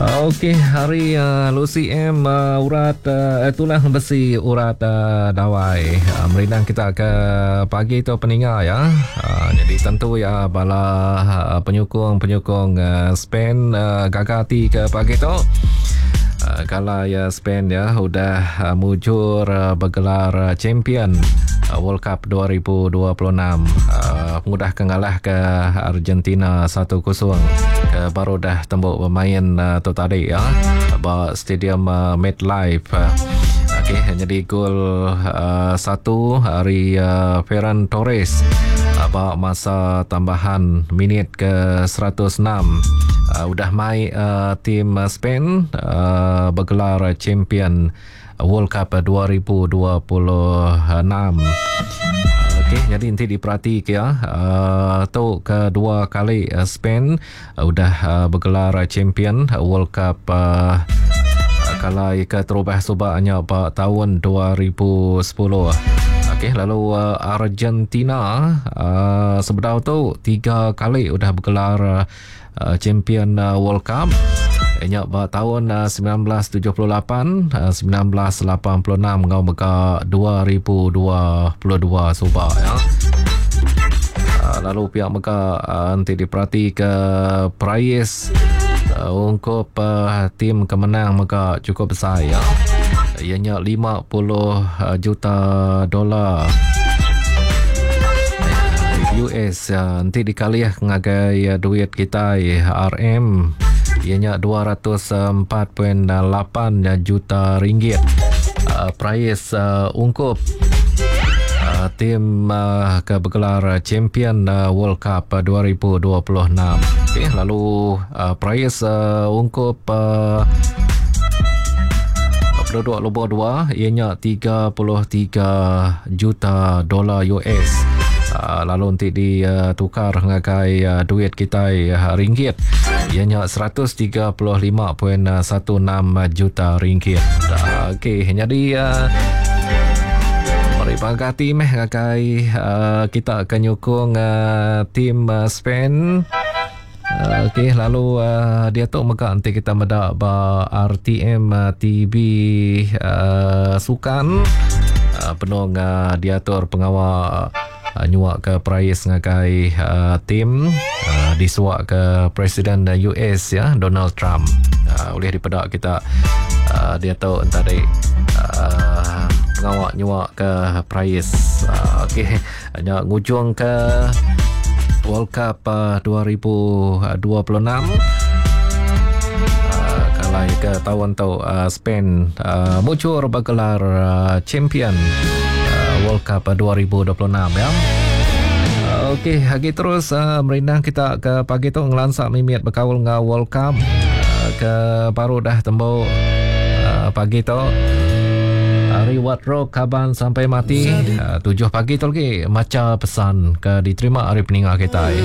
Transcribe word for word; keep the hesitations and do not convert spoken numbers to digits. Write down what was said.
Okey, hari uh, Lucy M uh, urat uh, tulang besi urat uh, dawai. Uh, Merinang kita ke pagi tu peninggal ya. Uh, jadi tentu ya bala uh, penyokong-penyokong uh, Spain uh, gagati ke pagi tu. Uh, kalau ya Spain ya sudah uh, mujur uh, bergelar uh, champion uh, World Cup dua ribu dua puluh enam, uh, mudah kengalah ke Argentina satu kosong. ke baru dah tembuk bermain uh, tu tadi ya bawa stadium uh, MetLife. Uh, Okey, jadi gol uh, satu hari uh, Ferran Torres uh, bawa masa tambahan minit ke seratus enam. Uh, udah mai uh, tim uh, Spain uh, bergelar champion World Cup dua ribu dua puluh enam. Okey, jadi nanti diperhati ya. Uh, tu kedua kali uh, Spain uh, udah uh, bergelar champion World Cup uh, kalau ke terubah subaknya pada tahun dua ribu sepuluh. Okey, lalu uh, Argentina uh, sebenarnya tu tiga kali udah bergelar uh, champion uh, World Cup. Ianya pada tahun uh, sembilan belas tujuh puluh lapan, uh, sembilan belas lapan puluh enam ngau mega dua ribu dua puluh dua subak ya. Uh, lalu pihak mega uh, nanti diperhati ke prize Uh, untuk uh, tim kemenang maka cukup besar ya. Ianya lima puluh juta dolar U S. Uh, nanti dikali ya ngagai uh, duit kita uh, R M. Ianya dua ratus empat koma lapan juta ringgit. Uh, prize uh, ungkup uh, tim uh, ke bergelar champion uh, World Cup uh, dua ribu dua puluh enam. Okay, lalu uh, prize uh, ungkup uh, penduduk lubuk dua ianya tiga puluh tiga juta dolar U S. Uh, lalu nanti ditukar uh, ngagai uh, duit kita uh, ringgit ianya seratus tiga puluh lima koma enam belas juta ringgit. Uh, Okey, jadi uh, mari pagati meh ngagai uh, kita akan nyokong uh, tim uh, Spain. Uh, Okey, lalu uh, dia tu maka nanti kita medak ba R T M uh, T V uh, sukan uh, penong uh, diatur pengawal uh, nyuak ke prize ngagai uh, tim uh, disuak ke Presiden U S ya Donald Trump. Uh, boleh dipedak kita uh, dia tu tadi uh, pengawal nyuak ke prize. Uh, Okey, hanya ngujung ke World Cup uh, dua ribu dua puluh enam. Uh, kalau ke tahun tu uh, Spain uh, muncul bergelar uh, champion uh, World Cup uh, dua ribu dua puluh enam ya. Uh, Okey, lagi terus uh, merinang kita ke pagi tu ngelansak mimit berkawal dengan World Cup uh, ke baru dah tembuk uh, pagi tu Reward Rock kaban sampai mati uh, tujuh pagi tu lagi macam pesan ke diterima hari peninggal kita.